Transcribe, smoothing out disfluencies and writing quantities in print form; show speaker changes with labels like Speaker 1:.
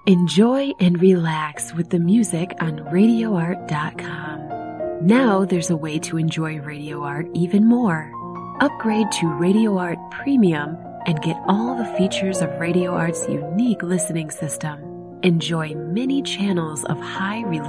Speaker 1: Enjoy and relax with the music on RadioArt.com. Now there's a way to enjoy Radio Art even more. Upgrade to Radio Art Premium and get all the features of Radio Art's unique listening system. Enjoy many channels of high